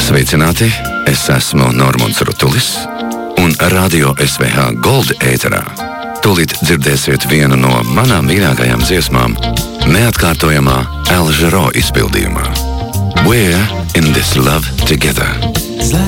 Sveicināti, es esmu Normunds Rutulis, un Radio SVH Gold ēterā tūlīt dzirdēsiet vienu no manām mīļākajām dziesmām neatkārtojamā Al Jarreau izpildījumā. We're in this love together.